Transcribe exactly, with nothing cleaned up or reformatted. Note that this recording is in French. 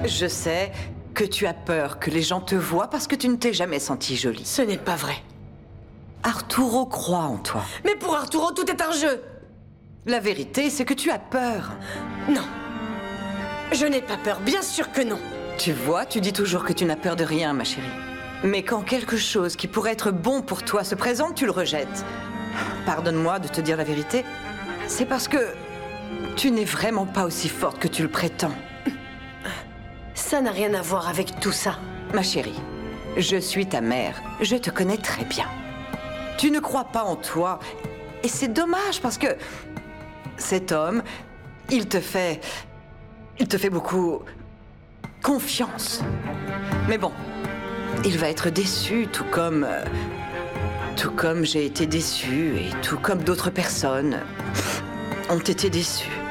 Je sais que tu as peur que les gens te voient parce que tu ne t'es jamais sentie jolie. Ce n'est pas vrai. Arturo croit en toi. Mais pour Arturo, tout est un jeu. La vérité, c'est que tu as peur. Non. Je n'ai pas peur, bien sûr que non. Tu vois, tu dis toujours que tu n'as peur de rien, ma chérie. Mais quand quelque chose qui pourrait être bon pour toi se présente, tu le rejettes. Pardonne-moi de te dire la vérité. C'est parce que tu n'es vraiment pas aussi forte que tu le prétends. Ça n'a rien à voir avec tout ça. Ma chérie, je suis ta mère. Je te connais très bien. Tu ne crois pas en toi. Et c'est dommage parce que cet homme, il te fait... Il te fait beaucoup confiance. Mais bon, il va être déçu, tout comme... euh, tout comme j'ai été déçue et tout comme d'autres personnes ont été déçues.